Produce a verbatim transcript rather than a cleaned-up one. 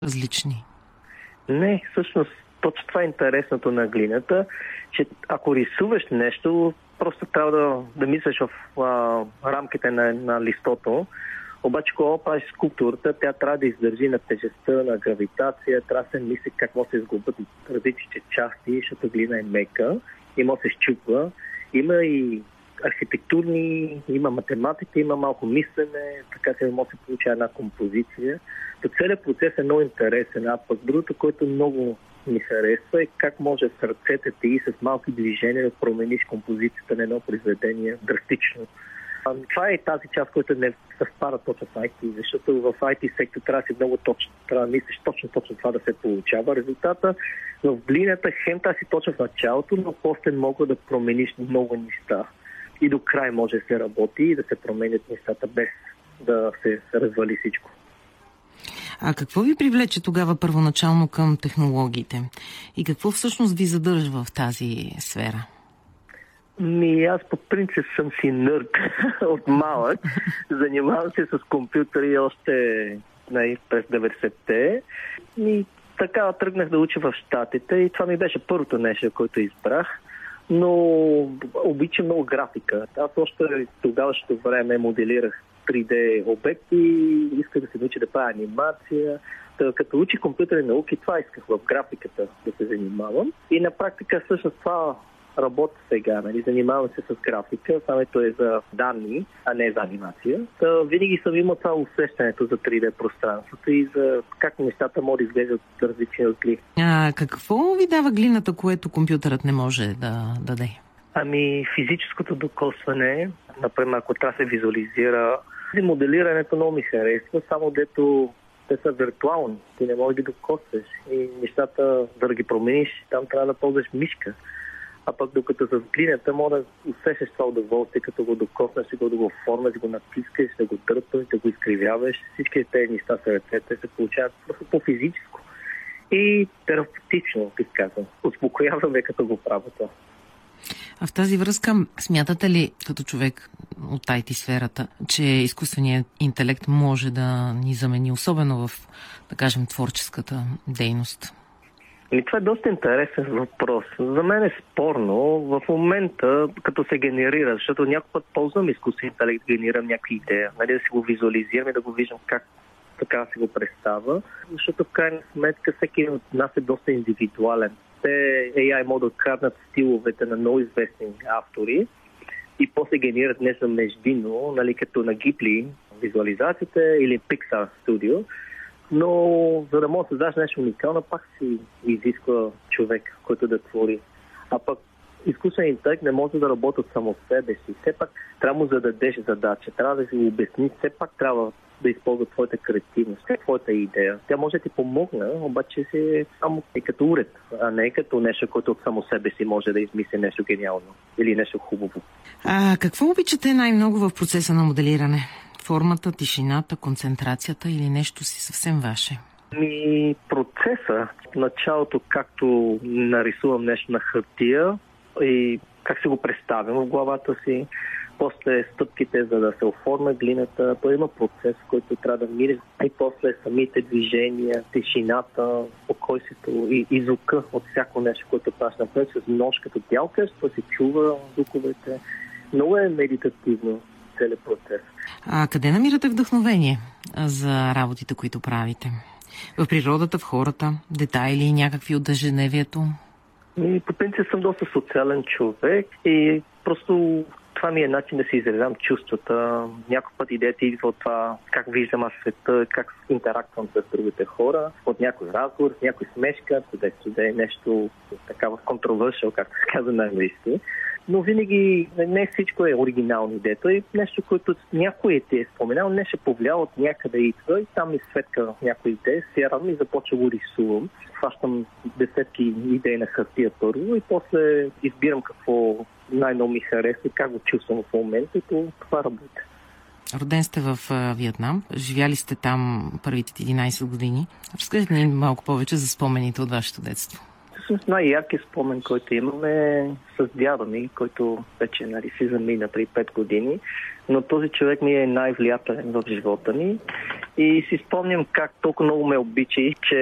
различни? Не, всъщност точно това е интересното на глината, че ако рисуваш нещо, просто трябва да, да мислиш в а, рамките на, на листото. Обаче, когато правиш скулптурата, тя трябва да издържи на тежестта, на гравитация, трябва да се мисли как може да се изгубят различните части, защото глина е мека и може да се щупва. Има и архитектурни, има математика, има малко мислене, така че може да се получи една композиция. То целият процес е много интересен, а пък другото, което много ми харесва е как може с ръцете ти и с малки движения да промениш композицията на едно произведение драстично. Това е тази част, която не съвпада точно в ай ти, защото в ай ти сектор трябва да си много точно, трябва да мислиш точно, точно това да се получава. Резултата в глината хем тази си точно в началото, но после мога да промениш много неща. И до край може да се работи и да се променят нещата без да се развали всичко. А какво ви привлече тогава първоначално към технологиите? И какво всъщност ви задържа в тази сфера? Ми, аз по принцип съм си нърд от малък. Занимавам се с компютъри още най- през деветдесетте. И така тръгнах да уча в Щатите и това ми беше първото нещо, което избрах. Но обичам много графика. Аз още тогавашното време моделирах три Д обекти, исках да се научи да правя анимация. Та, като учи компютърни науки, това исках в графиката да се занимавам. И на практика всъщност това работа сега. Нали? Занимавам се с графика, самото е за данни, а не за анимация. Та, винаги съм имал това усещането за три Д пространството и за как нещата могат да изглеждат различни от глина. А какво ви дава глината, което компютърът не може да даде? Ами физическото докосване, например, ако трябва да се визуализира, моделирането много ми харесва, само дето те са виртуални, ти не можеш да ги докосваш и нещата, за да ги промениш, там трябва да ползваш мишка. А пък докато с глината може да усещаш това удоволствие, като го докоснеш, да го оформяш, да го натискаш, да го дърпаш, да го изкривяваш. Всички тези неща са ръцете, се получават просто по-физическо и терапевтично, бих казал. Успокояваме като го правя това. А в тази връзка смятате ли, като човек от ай ти сферата, че изкуственият интелект може да ни замени, особено в, да кажем, творческата дейност? И това е доста интересен въпрос. За мен е спорно в момента, като се генерира, защото някой път ползвам изкуствен интелект, генерирам някаква идея, нали, да си го визуализирам и да го виждам как така си го представя, защото в крайна сметка всеки от нас е доста индивидуален. Те ей ай могат да откраднат стиловете на много известни автори и после генерират нещо междинно, нали, като на Ghibli визуализациите или Pixar Studio. Но за да може да създаш нещо уникално, пак си изисква човек, който да твори. А пък изкуственият интелект не може да работи само себе си. Все пак трябва му зададеш задача, трябва да си го обясни, все пак трябва да използва твоята креативност, твоята идея. Тя може да ти помогне, обаче си само е като уред, а не като нещо, което от само себе си може да измисли нещо гениално или нещо хубаво. А какво обичате най-много в процеса на моделиране? Формата, тишината, концентрацията или нещо си съвсем ваше? Ми, процеса, в началото както нарисувам нещо на хартия и как си го представям в главата си, после стъпките, за да се оформя глината, то има процес, в който трябва да минеш и после самите движения, тишината, спокойствието и, и звука от всяко нещо, което правиш. Например, с нож като дялкаш, то се чува звуковете. Много е медитативно целият процес. А къде намирате вдъхновение за работите, които правите? В природата, в хората, детайли, някакви от ежедневието? И, по принцип съм доста социален човек и просто това ми е начин да си изразявам чувствата. Някой път идеята идва от това как виждам аз света, как интерактвам с другите хора, от някой разговор, с някой смешка, където да е нещо такава контровършъл, както се казва на английски. Но винаги не всичко е оригинално идеято и нещо, което някой ти е споменал, не ще повлиява от някъде идва и там ми светка някоя идея, сярам и започва го рисувам. Хващам десетки идеи на хартия първо и после избирам какво най-много ми харесва и как го чувствам в момента и това работа. Роден сте в Виетнам, живяли сте там първите единайсет години. Разкажете ни малко повече за спомените от вашето детство. всъщност най-яркият спомен, който имам е с дядо ми, който вече нали, си замина при пет години, но този човек ми е най-влиятелен в живота ми и си спомням как толкова много ме обича, че